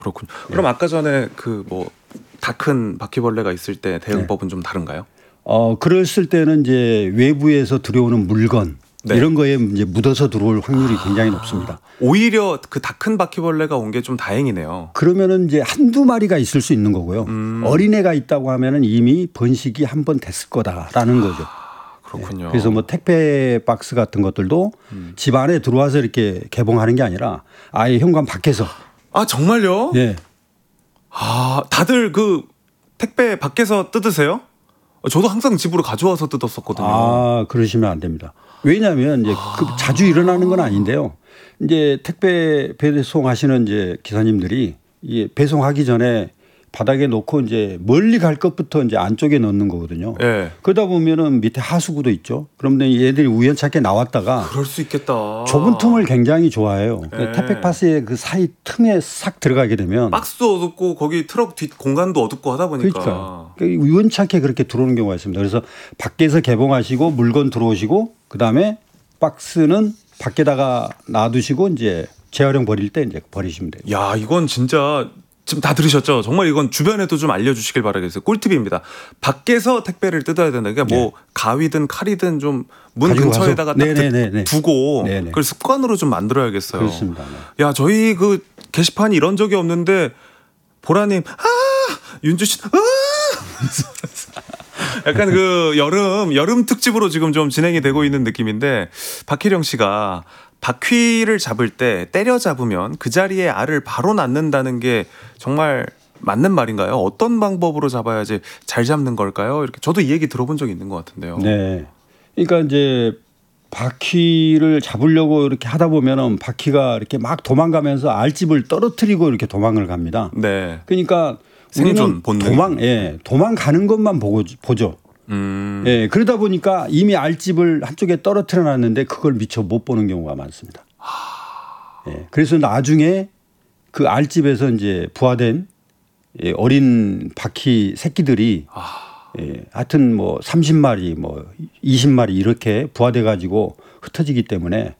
그렇군요. 그럼 아까 전에 그 뭐 다 큰 바퀴벌레가 있을 때 대응법은 좀 다른가요? 그랬을 때는 이제 외부에서 들어오는 물건 네. 이런 거에 이제 묻어서 들어올 확률이 굉장히 높습니다. 오히려 그 다 큰 바퀴벌레가 온 게 좀 다행이네요. 그러면은 이제 한두 마리가 있을 수 있는 거고요. 어린애가 있다고 하면은 이미 번식이 한 번 됐을 거다라는 거죠. 그렇군요. 그래서 뭐 택배 박스 같은 것들도 집 안에 들어와서 이렇게 개봉하는 게 아니라 아예 현관 밖에서. 아 정말요? 예. 다들 그 택배 밖에서 뜯으세요? 저도 항상 집으로 가져와서 뜯었었거든요. 그러시면 안 됩니다. 왜냐하면 이제 자주 일어나는 건 아닌데요. 이제 택배 배송하시는 이제 기사님들이 이 배송하기 전에 바닥에 놓고 이제 멀리 갈 것부터 이제 안쪽에 넣는 거거든요. 네. 그러다 보면은 밑에 하수구도 있죠. 그러면 얘들이 우연찮게 나왔다가 그럴 수 있겠다. 좁은 틈을 굉장히 좋아해요. 네. 택배 박스의 그 사이 틈에 싹 들어가게 되면 박스도 어둡고 거기 트럭 뒷 공간도 어둡고 하다 보니까. 그러니까 우연찮게 그렇게 들어오는 경우가 있습니다. 그래서 밖에서 개봉하시고 물건 들어오시고 그다음에 박스는 밖에다가 놔두시고 이제 재활용 버릴 때 이제 버리시면 돼요. 야, 이건 진짜 지금 다 들으셨죠? 정말 이건 주변에도 좀 알려주시길 바라겠어요. 꿀팁입니다. 밖에서 택배를 뜯어야 된다. 그러니까 뭐 가위든 칼이든 좀 문 근처에다가 딱 두고 그걸 습관으로 좀 만들어야겠어요. 그렇습니다. 네. 야, 저희 그 게시판이 이런 적이 없는데 보라님, 윤주 씨, 약간 그 여름 특집으로 지금 좀 진행이 되고 있는 느낌인데 박혜령 씨가 바퀴를 잡을 때 때려 잡으면 그 자리에 알을 바로 낳는다는 게 정말 맞는 말인가요? 어떤 방법으로 잡아야지 잘 잡는 걸까요? 이렇게 저도 이 얘기 들어본 적이 있는 것 같은데요. 네. 그러니까 이제 바퀴를 잡으려고 이렇게 하다 보면은 바퀴가 이렇게 막 도망가면서 알집을 떨어뜨리고 이렇게 도망을 갑니다. 네. 그러니까 생존 본능. 도망가는 것만 보죠. 예, 그러다 보니까 이미 알집을 한쪽에 떨어뜨려 놨는데 그걸 미처 못 보는 경우가 많습니다. 예, 그래서 나중에 그 알집에서 이제 부화된 어린 바퀴 새끼들이 하여튼 뭐 30마리 뭐 20마리 이렇게 부화돼 가지고 흩어지기 때문에